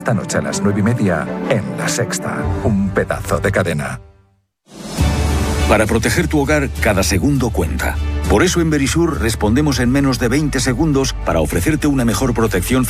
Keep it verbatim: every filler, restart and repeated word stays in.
Esta noche a las nueve y media en La Sexta. Un pedazo de cadena. Para proteger tu hogar, cada segundo cuenta. Por eso en Verisur respondemos en menos de veinte segundos para ofrecerte una mejor protección